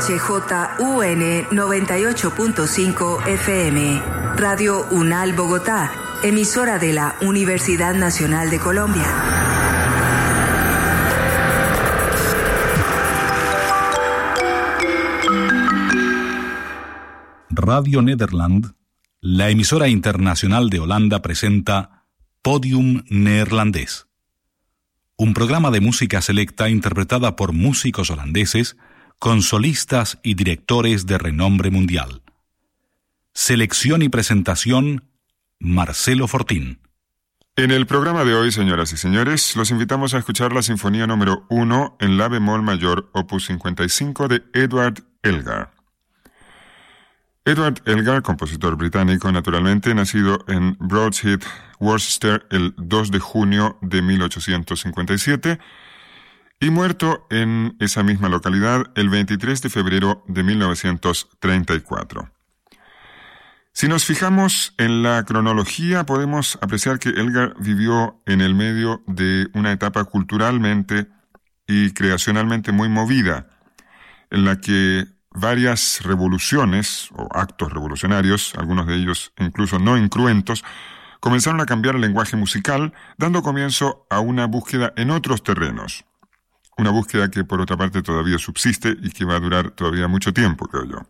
HJUN 98.5 FM, Radio UNAL Bogotá, emisora de la Universidad Nacional de Colombia. Radio Nederland, la emisora internacional de Holanda, presenta Podium Neerlandés, un programa de música selecta interpretada por músicos holandeses con solistas y directores de renombre mundial. Selección y presentación, Marcelo Fortín. En el programa de hoy, señoras y señores, los invitamos a escuchar la Sinfonía número 1 en la bemol mayor, opus 55 de Edward Elgar. Edward Elgar, compositor británico, naturalmente, nacido en Broadheath, Worcester, el 2 de junio de 1857, y muerto en esa misma localidad el 23 de febrero de 1934. Si nos fijamos en la cronología, podemos apreciar que Elgar vivió en el medio de una etapa culturalmente y creacionalmente muy movida, en la que varias revoluciones o actos revolucionarios, algunos de ellos incluso no incruentos, comenzaron a cambiar el lenguaje musical, dando comienzo a una búsqueda en otros terrenos. Una búsqueda que por otra parte todavía subsiste y que va a durar todavía mucho tiempo, creo yo.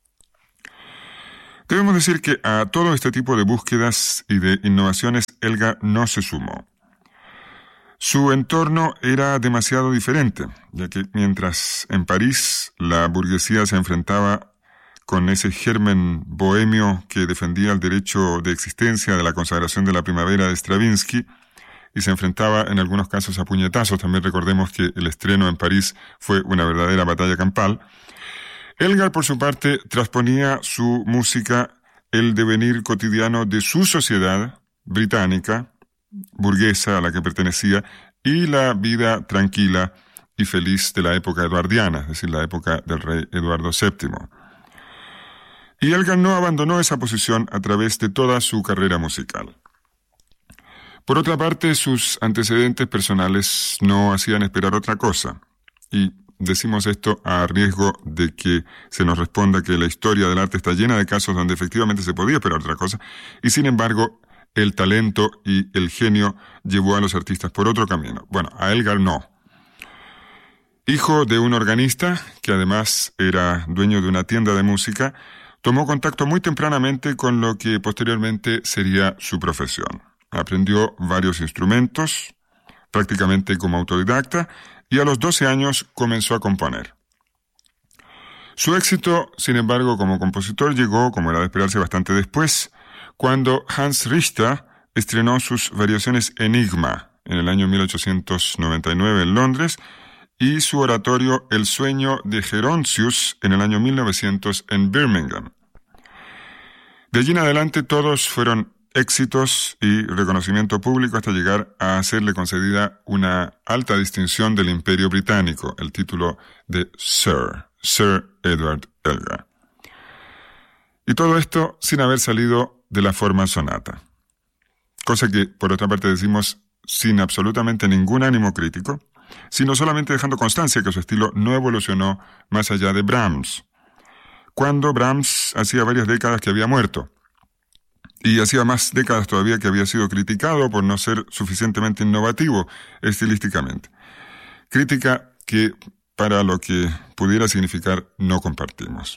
Debemos decir que a todo este tipo de búsquedas y de innovaciones Elgar no se sumó. Su entorno era demasiado diferente, ya que mientras en París la burguesía se enfrentaba con ese germen bohemio que defendía el derecho de existencia de la consagración de la primavera de Stravinsky, y se enfrentaba en algunos casos a puñetazos, también recordemos que el estreno en París fue una verdadera batalla campal, Elgar, por su parte, transponía su música el devenir cotidiano de su sociedad británica, burguesa a la que pertenecía, y la vida tranquila y feliz de la época eduardiana, es decir, la época del rey Eduardo VII. Y Elgar no abandonó esa posición a través de toda su carrera musical. Por otra parte, sus antecedentes personales no hacían esperar otra cosa, y decimos esto a riesgo de que se nos responda que la historia del arte está llena de casos donde efectivamente se podía esperar otra cosa, y sin embargo, el talento y el genio llevó a los artistas por otro camino. Bueno, a Elgar no. Hijo de un organista, que además era dueño de una tienda de música, tomó contacto muy tempranamente con lo que posteriormente sería su profesión. Aprendió varios instrumentos, prácticamente como autodidacta, y a los 12 años comenzó a componer. Su éxito, sin embargo, como compositor llegó, como era de esperarse, bastante después, cuando Hans Richter estrenó sus variaciones Enigma en el año 1899 en Londres y su oratorio El sueño de Gerontius en el año 1900 en Birmingham. De allí en adelante todos fueron éxitos y reconocimiento público hasta llegar a serle concedida una alta distinción del Imperio Británico, el título de Sir Edward Elgar. Y todo esto sin haber salido de la forma sonata. Cosa que, por otra parte, decimos sin absolutamente ningún ánimo crítico, sino solamente dejando constancia que su estilo no evolucionó más allá de Brahms, cuando Brahms hacía varias décadas que había muerto, y hacía más décadas todavía que había sido criticado por no ser suficientemente innovativo estilísticamente. Crítica que, para lo que pudiera significar, no compartimos.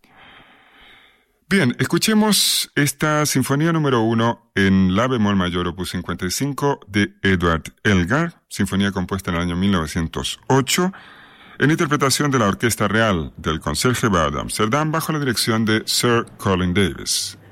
Bien, escuchemos esta Sinfonía número 1 en la bemol mayor, opus 55 de Edward Elgar, sinfonía compuesta en el año 1908, en interpretación de la Orquesta Real del Concertgebouw de Ámsterdam bajo la dirección de Sir Colin Davis.